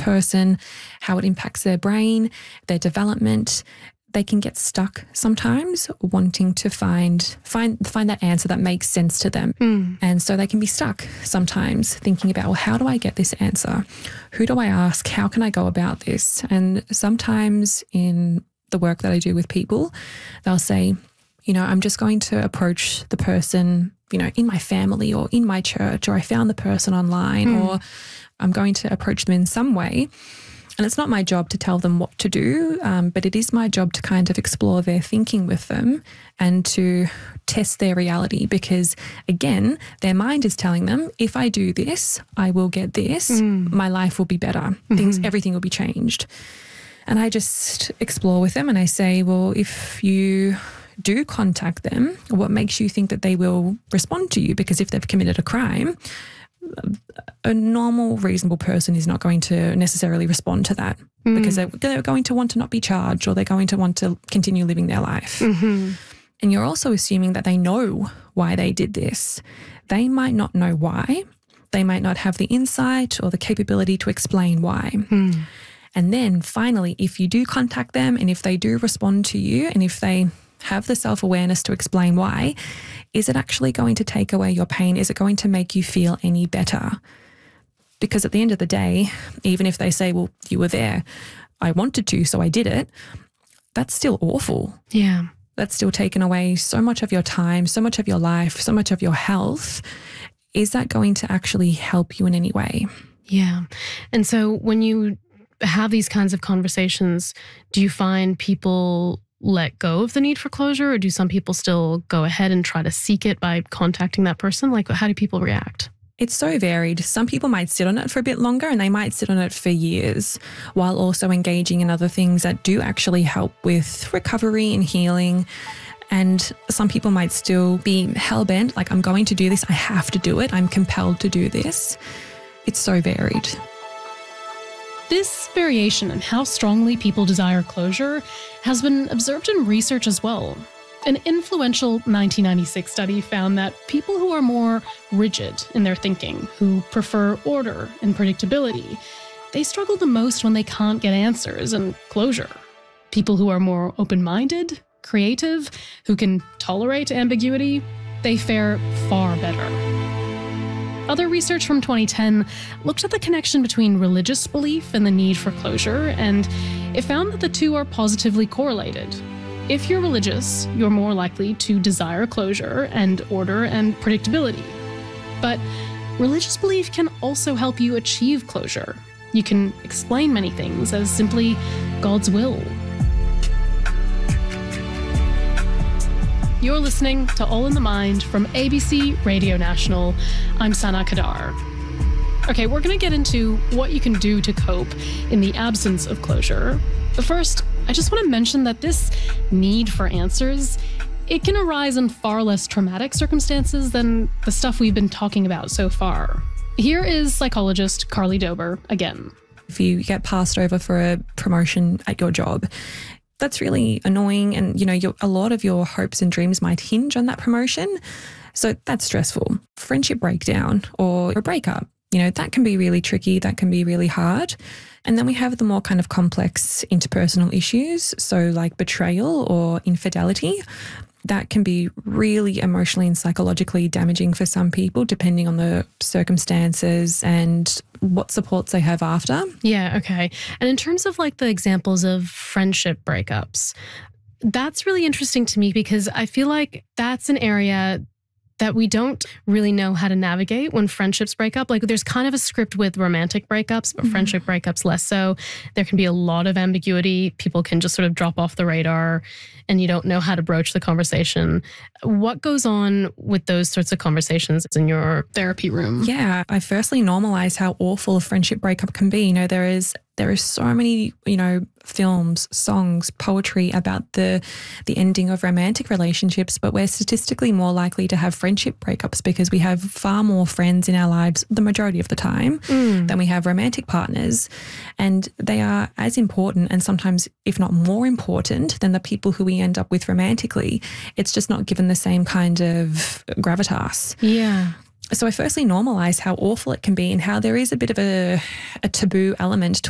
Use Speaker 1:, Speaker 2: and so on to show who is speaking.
Speaker 1: person, how it impacts their brain, their development. They can get stuck sometimes wanting to find that answer that makes sense to them. And so they can be stuck sometimes thinking about, well, how do I get this answer? Who do I ask? How can I go about this? And sometimes in the work that I do with people, they'll say, I'm just going to approach the person, in my family or in my church, or I found the person online, or I'm going to approach them in some way. And it's not my job to tell them what to do, but it is my job to kind of explore their thinking with them and to test their reality because, again, their mind is telling them, if I do this, I will get this, my life will be better, everything will be changed. And I just explore with them and I say, well, if you do contact them, what makes you think that they will respond to you? Because if they've committed a crime, a normal, reasonable person is not going to necessarily respond to that because they're going to want to not be charged or they're going to want to continue living their life. And you're also assuming that they know why they did this. They might not know why. They might not have the insight or the capability to explain why. And then finally, if you do contact them and if they do respond to you and if they have the self-awareness to explain why, is it actually going to take away your pain? Is it going to make you feel any better? Because at the end of the day, even if they say, well, you were there, I wanted to, so I did it, that's still awful.
Speaker 2: Yeah.
Speaker 1: That's still taken away so much of your time, so much of your life, so much of your health. Is that going to actually help you in any way?
Speaker 2: Yeah. And so when you have these kinds of conversations, do you find people let go of the need for closure, or do some people still go ahead and try to seek it by contacting that person? Like, how do people react?
Speaker 1: It's so varied. Some people might sit on it for a bit longer and they might sit on it for years while also engaging in other things that do actually help with recovery and healing. And some people might still be hell-bent, like, I'm going to do this, I have to do it, I'm compelled to do this. It's so varied.
Speaker 3: This variation in how strongly people desire closure has been observed in research as well. An influential 1996 study found that people who are more rigid in their thinking, who prefer order and predictability, they struggle the most when they can't get answers and closure. People who are more open-minded, creative, who can tolerate ambiguity, they fare far better. Other research from 2010 looked at the connection between religious belief and the need for closure, and it found that the two are positively correlated. If you're religious, you're more likely to desire closure and order and predictability. But religious belief can also help you achieve closure. You can explain many things as simply God's will. You're listening to All in the Mind from ABC Radio National. I'm Sana Kadar. Okay, we're going to get into what you can do to cope in the absence of closure. But first, I just want to mention that this need for answers, it can arise in far less traumatic circumstances than the stuff we've been talking about so far. Here is psychologist Carly Dober again.
Speaker 1: If you get passed over for a promotion at your job, that's really annoying, and a lot of your hopes and dreams might hinge on that promotion. So that's stressful. Friendship breakdown or a breakup, that can be really tricky, that can be really hard. And then we have the more kind of complex interpersonal issues, so like betrayal or infidelity. That can be really emotionally and psychologically damaging for some people, depending on the circumstances and what supports they have after.
Speaker 2: Yeah, okay. And in terms of like the examples of friendship breakups, that's really interesting to me because I feel like that's an area that we don't really know how to navigate when friendships break up. Like there's kind of a script with romantic breakups, but friendship breakups less so. There can be a lot of ambiguity. People can just sort of drop off the radar and you don't know how to broach the conversation. What goes on with those sorts of conversations in your therapy room?
Speaker 1: Yeah, I firstly normalize how awful a friendship breakup can be. There is so many, films, songs, poetry about the ending of romantic relationships, but we're statistically more likely to have friendship breakups because we have far more friends in our lives the majority of the time than we have romantic partners. And they are as important and sometimes, if not more important, than the people who we end up with romantically. It's just not given the same kind of gravitas.
Speaker 2: Yeah.
Speaker 1: So I firstly normalize how awful it can be and how there is a bit of a taboo element